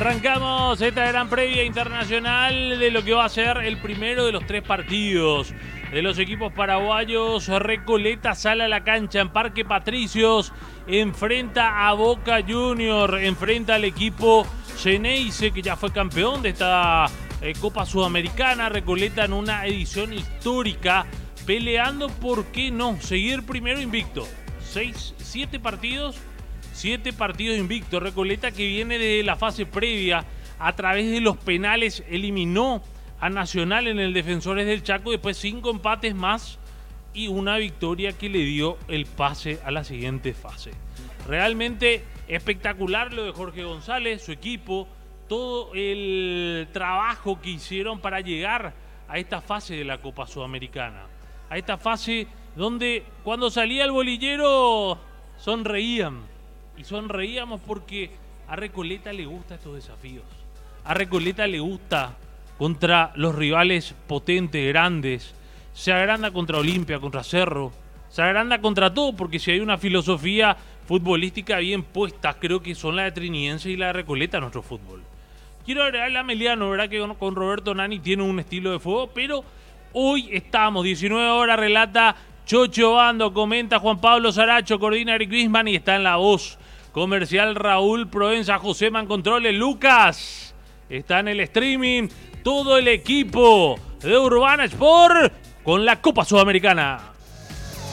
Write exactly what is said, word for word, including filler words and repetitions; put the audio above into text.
Arrancamos esta gran previa internacional de lo que va a ser el primero de los tres partidos de los equipos paraguayos. Recoleta sale a la cancha en Parque Patricios, enfrenta a Boca Junior, enfrenta al equipo Xeneize, que ya fue campeón de esta eh, Copa Sudamericana. Recoleta en una edición histórica, peleando, ¿por qué no?, seguir primero invicto. Seis, siete partidos, siete partidos invicto. Recoleta, que viene de la fase previa, a través de los penales eliminó a Nacional en el Defensores del Chaco, después cinco empates más y una victoria que le dio el pase a la siguiente fase. Realmente espectacular lo de Jorge González, su equipo, todo el trabajo que hicieron para llegar a esta fase de la Copa Sudamericana, a esta fase donde cuando salía el bolillero sonreían, y sonreíamos porque a Recoleta le gustan estos desafíos, a Recoleta le gusta contra los rivales potentes, grandes, se agranda contra Olimpia, contra Cerro, se agranda contra todo, porque si hay una filosofía futbolística bien puesta, creo que son la de Trinidense y la de Recoleta nuestro fútbol. Quiero agregarle a Meliano, ¿verdad?, que con Roberto Nani tiene un estilo de juego, pero hoy estamos, diecinueve horas, relata Chocho Bando, comenta Juan Pablo Saracho, coordina Eric Grisman y está en la voz comercial Raúl Provenza, José Mancontroles, Lucas está en el streaming, todo el equipo de Urbana Sport con la Copa Sudamericana.